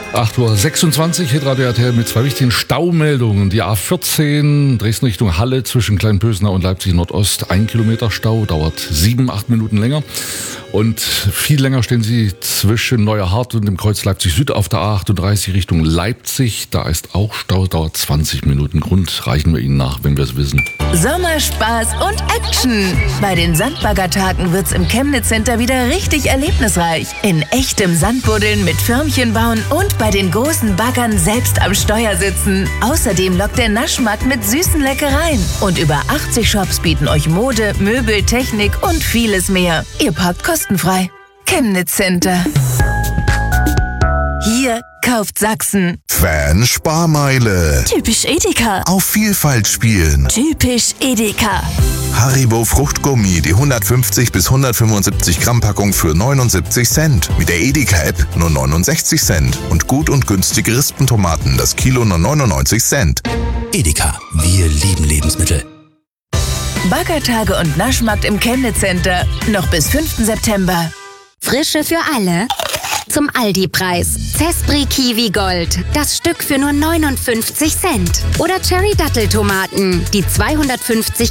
8:26 Uhr, Hitradio RTL mit zwei wichtigen Staumeldungen. Die A14 Dresden Richtung Halle zwischen Kleinpösner und Leipzig Nordost. 1 Kilometer Stau, dauert 7-8 Minuten länger. Und viel länger stehen sie zwischen Neuerhardt und dem Kreuz Leipzig Süd auf der A38 Richtung Leipzig. Da ist auch Stau, dauert 20 Minuten. Grund reichen wir Ihnen nach, wenn wir es wissen. Sommerspaß und Action. Bei den Sandbaggertagen wird's im Chemnitz Center wieder richtig erlebnisreich. In echtem Sandbuddeln mit Förmchen bauen und bei den großen Baggern selbst am Steuer sitzen. Außerdem lockt der Naschmarkt mit süßen Leckereien. Und über 80 Shops bieten euch Mode, Möbel, Technik und vieles mehr. Ihr parkt kostenfrei. Chemnitz Center. Hier kauft Sachsen. Fan-Sparmeile. Typisch Edeka. Auf Vielfalt spielen. Typisch Edeka. Haribo Fruchtgummi, die 150 bis 175 Gramm Packung für 79 Cent. Mit der Edeka-App nur 69 Cent. Und gut und günstige Rispentomaten, das Kilo nur 99 Cent. Edeka, wir lieben Lebensmittel. Baggertage und Naschmarkt im Chemnitz Center. Noch bis 5. September. Frische für alle. Zum Aldi-Preis. Zespri Kiwi Gold. Das Stück für nur 59 Cent. Oder Cherry Datteltomaten. Die 250